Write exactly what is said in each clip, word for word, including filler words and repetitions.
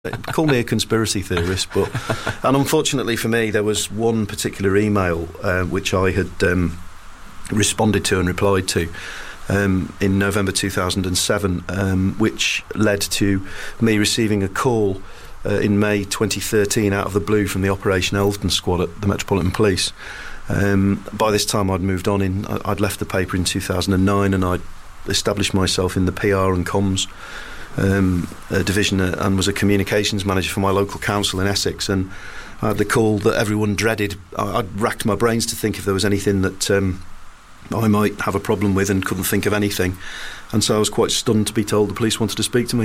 Call me a conspiracy theorist, but and unfortunately for me, there was one particular email uh, which I had um, responded to and replied to um, in November two thousand seven, um, which led to me receiving a call uh, in May twenty thirteen out of the blue from the Operation Elvedon Squad at the Metropolitan Police. Um, by this time, I'd moved on. In I'd left the paper in two thousand nine, and I'd established myself in the P R and comms Um, a division uh, and was a communications manager for my local council in Essex, and I had the call that everyone dreaded. I, I'd racked my brains to think if there was anything that um, I might have a problem with and couldn't think of anything, and so I was quite stunned to be told the police wanted to speak to me.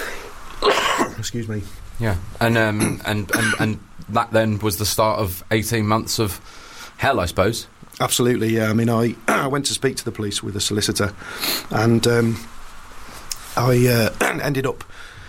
Excuse me. Yeah, and, um, and and and that then was the start of eighteen months of hell, I suppose. Absolutely, yeah. I mean, I, I went to speak to the police with a solicitor, and Um, I uh, ended up...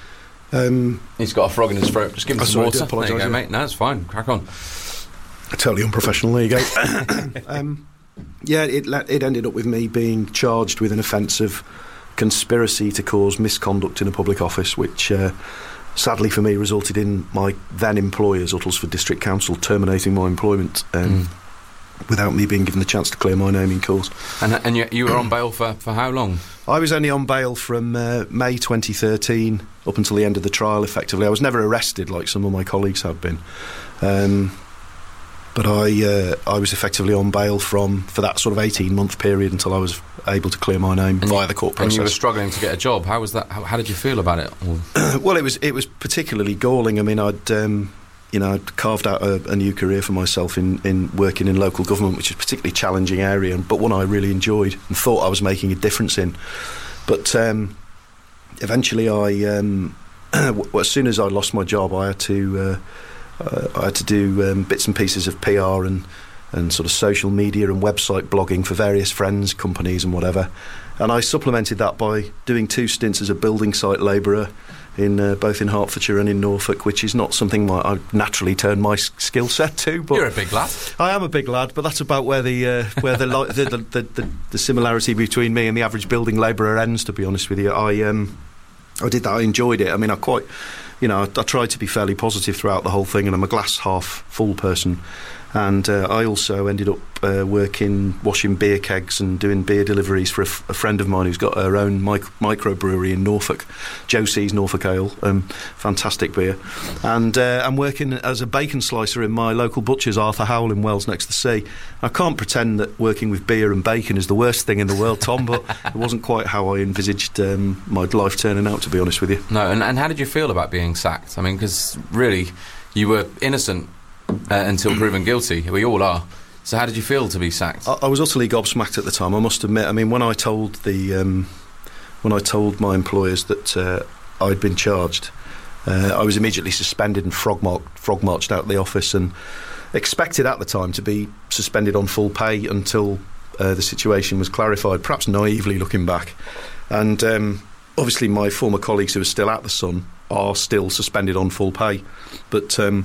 Um, He's got a frog in his throat. Just give him oh, some sorry, water. There you go, mate. No, it's fine. Crack on. Totally unprofessional. There you go. um, yeah, it, it ended up with me being charged with an offence of conspiracy to cause misconduct in a public office, which uh, sadly for me resulted in my then employers, Uttlesford District Council, terminating my employment um, mm. without me being given the chance to clear my name in court. And, and you, you were on bail for, for how long? I was only on bail from uh, May twenty thirteen up until the end of the trial, effectively. I was never arrested like some of my colleagues had been. Um, but I uh, I was effectively on bail from for that sort of eighteen-month period until I was able to clear my name and via the court process. And you were struggling to get a job. How was that? How, how did you feel about it? Well, it was it was particularly galling. I mean, I'd... Um, You know, I'd carved out a, a new career for myself in, in working in local government, which is a particularly challenging area, but one I really enjoyed and thought I was making a difference in. But um, eventually, I um, well, as soon as I lost my job, I had to uh, uh, I had to do um, bits and pieces of P R and and sort of social media and website blogging for various friends, companies, and whatever. And I supplemented that by doing two stints as a building site labourer in uh, both in Hertfordshire and in Norfolk, which is not something my, I naturally turned my s- skill set to. But you're a big lad. I am a big lad, but that's about where the uh, where the, li- the, the, the the similarity between me and the average building labourer ends. To be honest with you, I um I did that. I enjoyed it. I mean, I quite, you know, I, I tried to be fairly positive throughout the whole thing, and I'm a glass half full person. And uh, I also ended up uh, working, washing beer kegs and doing beer deliveries for a, f- a friend of mine who's got her own mic- microbrewery in Norfolk, Josie's Norfolk Ale, um, fantastic beer. And uh, I'm working as a bacon slicer in my local butcher's, Arthur Howell, in Wells next to the sea. I can't pretend that working with beer and bacon is the worst thing in the world, Tom, but it wasn't quite how I envisaged um, my life turning out, to be honest with you. No, and, and how did you feel about being sacked? I mean, because really, you were innocent Uh, until proven guilty. We all are. So how did you feel to be sacked? I, I was utterly gobsmacked at the time, I must admit. I mean, when I told the um, when I told my employers that uh, I'd been charged, uh, I was immediately suspended and frog, marked, frog marched out of the office, and expected at the time to be suspended on full pay until uh, the situation was clarified, perhaps naively looking back. And um, obviously my former colleagues who are still at the Sun are still suspended on full pay. But Um,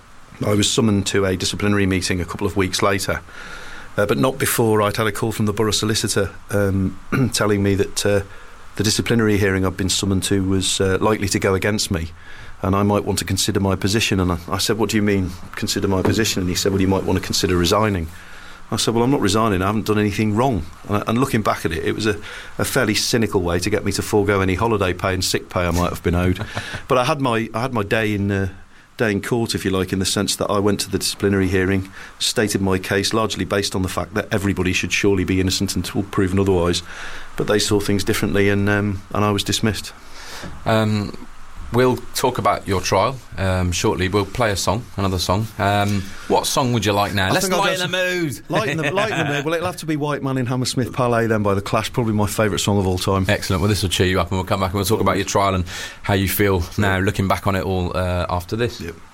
I was summoned to a disciplinary meeting a couple of weeks later, uh, but not before I'd had a call from the borough solicitor um, telling me that uh, the disciplinary hearing I'd been summoned to was uh, likely to go against me, and I might want to consider my position. And I, I said, "What do you mean, consider my position?" And he said, "Well, you might want to consider resigning." I said, "Well, I'm not resigning, I haven't done anything wrong." And, and looking back at it, it was a, a fairly cynical way to get me to forego any holiday pay and sick pay I might have been owed. But I had my I had my day in... Uh, day in court, if you like, in the sense that I went to the disciplinary hearing, stated my case largely based on the fact that everybody should surely be innocent until proven otherwise, but they saw things differently, and um, and I was dismissed. Um, we'll talk about your trial um, shortly. We'll play a song, another song. Um, what song would you like now? I Let's lighten the mood. Lighten the, lighten the mood. Well, it'll have to be White Man in Hammersmith Palais then by The Clash, probably my favourite song of all time. Excellent. Well, this will cheer you up, and we'll come back and we'll talk about your trial and how you feel now looking back on it all uh, after this. Yep.